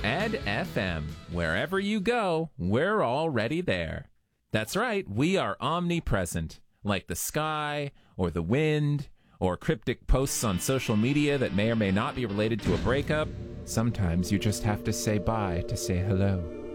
Ed FM. Wherever you go, we're already there. That's right, we are omnipresent, like the sky, or the wind, or cryptic posts on social media that may or may not be related to a breakup. Sometimes you just have to say bye to say hello.